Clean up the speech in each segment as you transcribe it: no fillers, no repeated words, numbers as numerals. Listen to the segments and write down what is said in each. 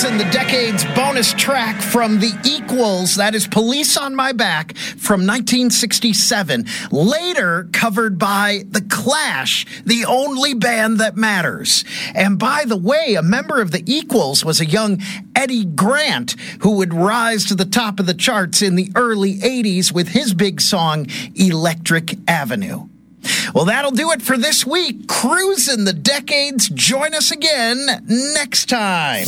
Cruising the Decades bonus track from The Equals. That is Police on My Back from 1967. Later covered by The Clash, the only band that matters. And by the way, a member of The Equals was a young Eddie Grant, who would rise to the top of the charts in the early 80s with his big song, Electric Avenue. Well, that'll do it for this week. Cruising the Decades. Join us again next time.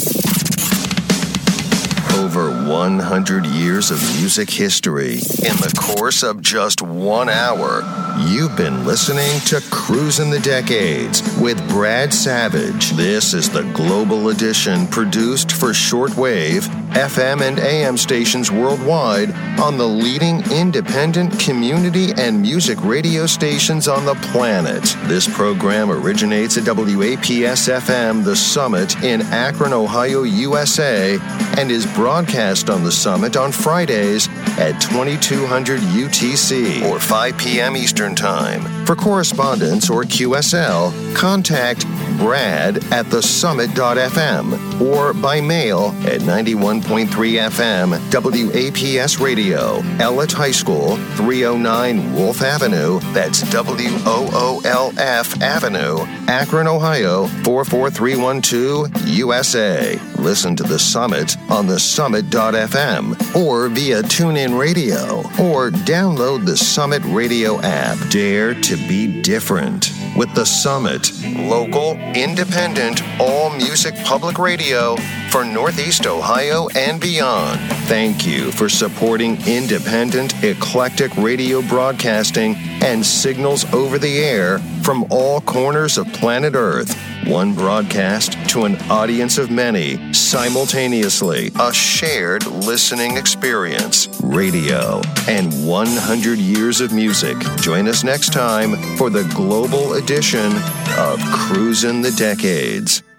Over 100 years of music history in the course of just 1 hour. You've been listening to Cruising the Decades with Brad Savage. This is the Global Edition produced for shortwave, FM, and AM stations worldwide on the leading independent community and music radio stations on the planet. This program originates at WAPS-FM The Summit in Akron, Ohio, USA, and is broadcast on The Summit on Fridays at 2200 UTC or 5 p.m. Eastern Time. For correspondence or QSL, contact Brad at thesummit.fm or by mail at 91.3 FM WAPS Radio, Ellet High School, 309 Wolf Avenue, that's WOOLF Avenue, Akron, Ohio, 44312, USA. Listen to The Summit on thesummit.fm or via TuneIn Radio or download the Summit Radio app. Dare to be different with The Summit, local, independent, all-music public radio for Northeast Ohio and beyond. Thank you for supporting independent, eclectic radio broadcasting and signals over the air from all corners of planet Earth. One broadcast to an audience of many, simultaneously. A shared listening experience. Radio and 100 years of music. Join us next time for the global edition of Cruising the Decades.